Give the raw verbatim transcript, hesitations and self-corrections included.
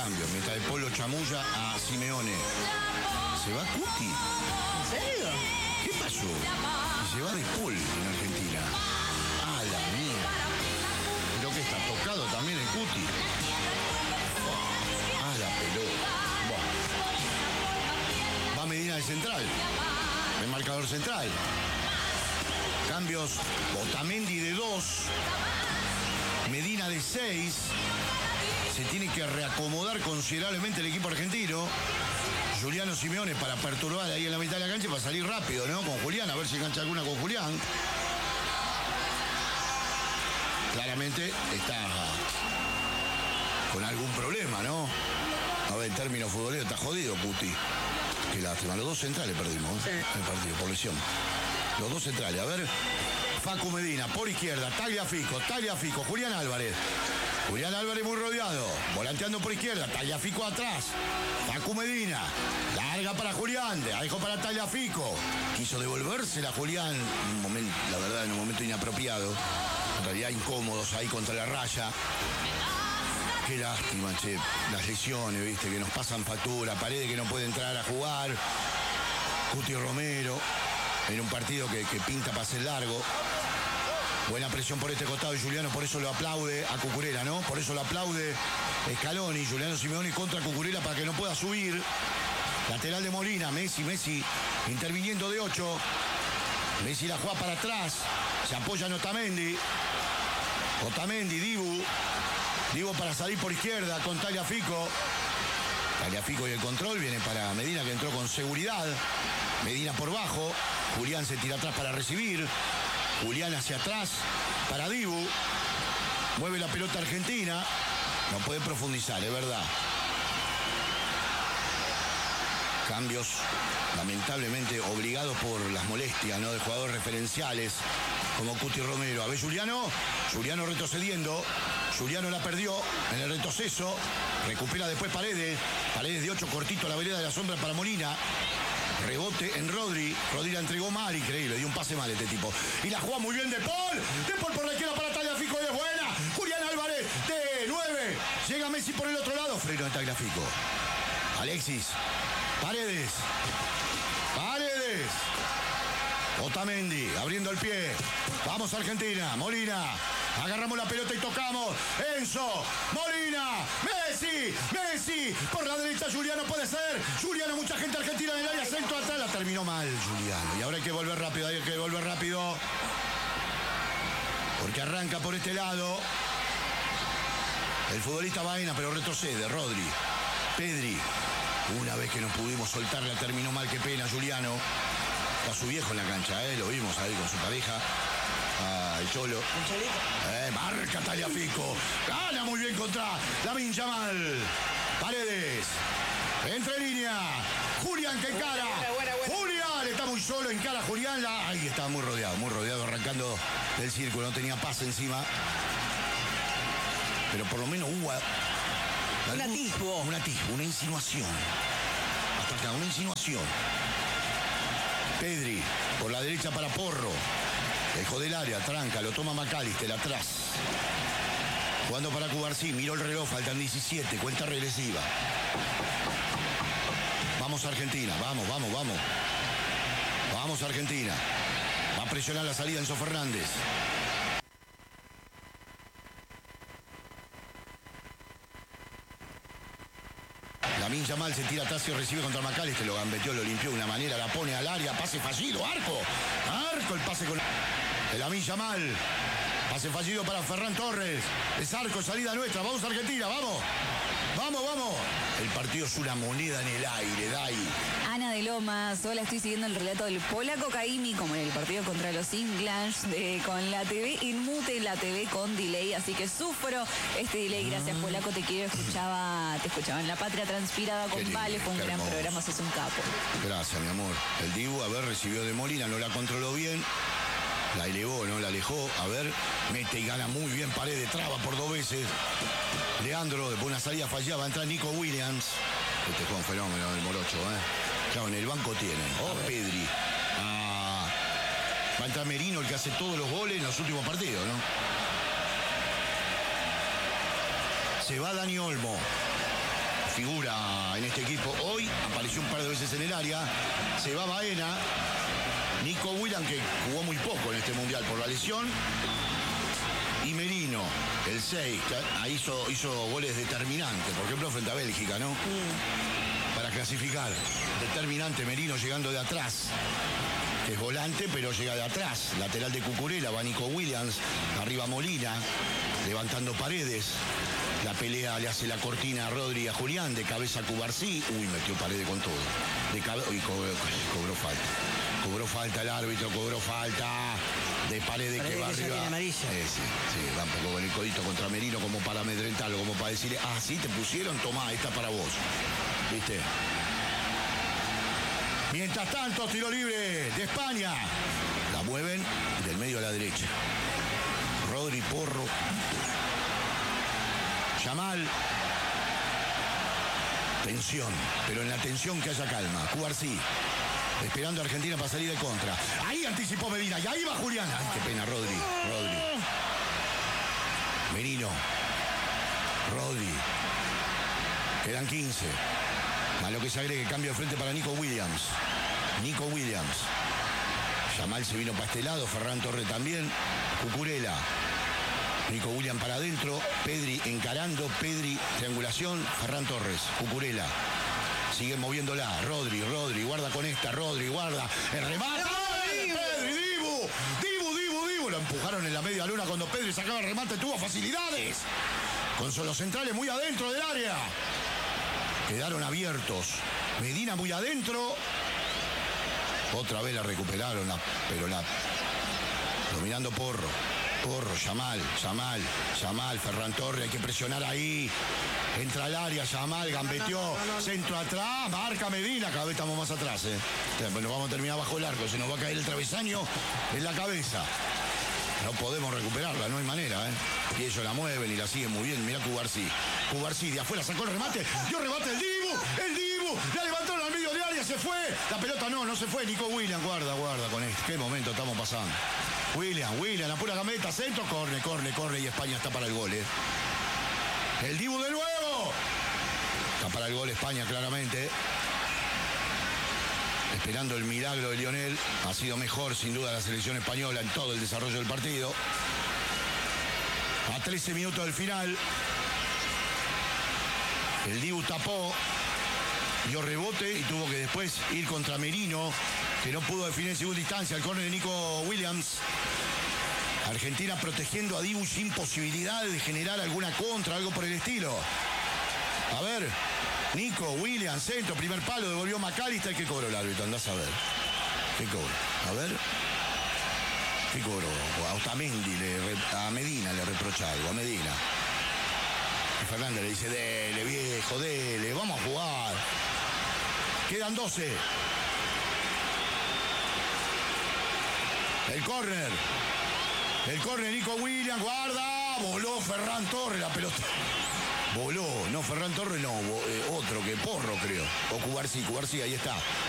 cambio. Mientras el Polo chamulla a Simeone. ¿Se va Cuti? ¿En serio? ¿Qué pasó? Y se va de Paul en Argentina. ¡Ah, la mierda! Creo que está tocado también el Cuti. ¡Ah, la pelota! Buah. Va Medina de central. El marcador central. Cambios. Otamendi de dos. Medina de seis. Se tiene que reacomodar considerablemente el equipo argentino. Juliano Simeone para perturbar ahí en la mitad de la cancha y para salir rápido, ¿no? Con Julián, a ver si engancha alguna con Julián. Claramente está con algún problema, ¿no? A ver, en términos futboleros está jodido Cuti. Qué lástima, los dos centrales perdimos, ¿eh? Sí. El partido, por lesión. Los dos centrales, a ver. Facu Medina, por izquierda, Tagliafico, Tagliafico, Julián Álvarez. Julián Álvarez muy rodeado, volanteando por izquierda, Tagliafico atrás. Facu Medina, larga para Julián, dejó para Tagliafico. Quiso devolvérsela a Julián, en un momento, la verdad, en un momento inapropiado. En realidad incómodos ahí contra la raya. Qué lástima, che, las lesiones, viste, que nos pasan factura, Paredes que no puede entrar a jugar. Cuti Romero, en un partido que, que pinta para ser largo. Buena presión por este costado y Juliano por eso lo aplaude a Cucurella, ¿no? Por eso lo aplaude Scaloni, Juliano Simeone contra Cucurella para que no pueda subir. Lateral de Molina, Messi, Messi interviniendo de ocho. Messi la juega para atrás, se apoya en Otamendi. Otamendi, Dibu. Dibu para salir por izquierda con Tagliafico. Tagliafico y el control viene para Medina que entró con seguridad. Medina por bajo, Julián se tira atrás para recibir. Julián hacia atrás para Dibu. Mueve la pelota argentina. No puede profundizar, es verdad. Cambios lamentablemente obligados por las molestias, ¿no? De jugadores referenciales como Cuti Romero. A ver, Juliano. Juliano retrocediendo. Juliano la perdió en el retroceso. Recupera después Paredes. Paredes de ocho cortito a la vereda de la sombra para Molina. Rebote en Rodri. Rodri la entregó mal, increíble. Dio un pase mal este tipo. Y la juega muy bien De Paul. De Paul por la izquierda para Tagliafico. Y es buena. Julián Álvarez de nueve. Llega Messi por el otro lado. Freno de Tagliafico. Alexis. Paredes. Paredes. Otamendi abriendo el pie. Vamos Argentina. Molina. Agarramos la pelota y tocamos. Enzo, Molina, Messi, Messi. Por la derecha Juliano puede ser. Juliano, mucha gente argentina en el área. Centro atrás. La terminó mal Juliano. Y ahora hay que volver rápido, hay que volver rápido. Porque arranca por este lado. El futbolista Baena, pero retrocede. Rodri, Pedri. Una vez que no pudimos soltar, la terminó mal. Qué pena Juliano. Está su viejo en la cancha, ¿eh? Lo vimos ahí con su pareja. Ah, el Cholo. Eh, marca Tagliafico. Gana muy bien contra Lamine Yamal. Paredes. Entre línea. Julián que encara. Buena, buena, buena. Julián está muy solo. Encara Julián. La... Ahí estaba muy rodeado. Muy rodeado arrancando del círculo. No tenía paz encima. Pero por lo menos hubo... Un atisbo. Un atisbo. Una insinuación. Hasta acá. Una insinuación. Pedri. Por la derecha para Porro. Dejó del área, tranca, lo toma McAllister atrás. Jugando para Cubarsí, miró el reloj, faltan diecisiete, cuenta regresiva. Vamos Argentina, vamos, vamos, vamos. Vamos Argentina. Va a presionar la salida Enzo Fernández. Lamine Yamal se tira atrás y recibe contra McAllister, lo gambeteó, lo limpió de una manera, la pone al área, pase fallido, arco, arco el pase con el Lamine Yamal, pase fallido para Ferran Torres, es arco, salida nuestra, vamos Argentina, vamos, vamos, vamos. El partido es una moneda en el aire, Dai. Ana de Lomas, hola, estoy siguiendo el relato del polaco Caimi, como en el partido contra los Englands, de, con la T V inmute, la T V con delay, así que sufro este delay. Gracias, ah. Polaco, te quiero, escuchaba, te escuchaba en La Patria Transpirada con lindo, Vale, fue un gran hermoso programa, sos un capo. Gracias, mi amor. El Dibu, a ver, recibió de Molina, no la controló bien. La elevó, ¿no? La alejó. A ver, mete y gana muy bien. Paredes, traba por dos veces. Leandro, después una salida fallada, va a entrar Nico Williams. Este fue un fenómeno del Morocho, ¿eh? Claro, en el banco tienen a Pedri. A... Va a entrar Merino, el que hace todos los goles en los últimos partidos, ¿no? Se va Dani Olmo. figura en este equipo. Hoy apareció un par de veces en el área. Se va Baena. Nico Williams, que jugó muy poco en este mundial por la lesión. Y Merino, el seis, que ahí hizo, hizo goles determinantes, por ejemplo, frente a Bélgica, ¿no? Mm. Para clasificar. Determinante Merino llegando de atrás. Que es volante, pero llega de atrás. Lateral de Cucurella, va Nico Williams. Arriba Molina, levantando paredes. La pelea le hace la cortina a Rodri y a Julián. De cabeza a Cubarsí. Uy, metió Paredes con todo. De cabe... Uy, cobró, cobró falta. Cobró falta el árbitro, cobró falta. De Paredes que va arriba. Eh, sí, sí, va un poco con el codito contra Merino como para amedrentarlo, como para decirle, ah, sí, te pusieron, tomá, esta para vos. ¿Viste? Mientras tanto, tiro libre de España. La mueven del medio a la derecha. Rodri, Porro. Yamal. Tensión, pero en la tensión que haya calma. Cubarsí. Esperando a Argentina para salir de contra. Ahí anticipó Medina y ahí va Julián. Ay, qué pena, Rodri. Rodri. Merino. Rodri. Quedan quince. Más lo que se agregue, cambio de frente para Nico Williams. Nico Williams. Yamal se vino para este lado, Ferran Torres también. Cucurella. Nico Williams para adentro. Pedri encarando. Pedri, triangulación. Ferran Torres. Cucurella. Siguen moviéndola. Rodri, Rodri, guarda con esta. Rodri, guarda. El remate. ¡Ay, Pedri, Dibu! Dibu, Dibu, Dibu. Lo empujaron en la media luna cuando Pedri sacaba el remate. Tuvo facilidades. Con los centrales muy adentro del área. Quedaron abiertos. Medina muy adentro. Otra vez la recuperaron, la, pero la... Dominando Porro. Porro, Yamal, Yamal, Yamal, Ferran Torres, hay que presionar ahí. Entra al área, Yamal, gambeteó, no, no, no, centro atrás, marca Medina, cada vez estamos más atrás, ¿eh? Nos vamos a terminar bajo el arco, se nos va a caer el travesaño en la cabeza. No podemos recuperarla, no hay manera, ¿eh? Y ellos la mueven y la siguen muy bien. Mirá Cubarsí. Cubarsí de afuera sacó el remate, dio remate el Dibu, el Dibu, la levantaron al medio de área, se fue. La pelota no, no se fue. Nico Williams, guarda, guarda con esto. Qué momento estamos pasando. William, William, la pura gambeta, centro, corre, corre, corre y España está para el gol, ¿eh? El Dibu de nuevo. Está para el gol España, claramente. Esperando el milagro de Lionel. Ha sido mejor, sin duda, la selección española en todo el desarrollo del partido. A trece minutos del final. El Dibu tapó, dio rebote y tuvo que después ir contra Merino, que no pudo definir en segunda instancia. El córner de Nico Williams. Argentina protegiendo a Dibu sin posibilidad de generar alguna contra, algo por el estilo. A ver, Nico Williams, centro, primer palo, devolvió McAllister. ¿Qué cobró el árbitro? Andás a ver. ¿Qué cobró? A ver. ¿Qué cobró? A Otamendi, le, a Medina le reprocha algo, a Medina. Y Fernández le dice, dele, viejo, dele, vamos a jugar. Quedan doce. El córner. El córner, Nico Williams, guarda. Voló Ferran Torres la pelota. Voló, no, Ferran Torres no, eh, otro que Porro creo. O Cubarsí, Cubarsí, ahí está.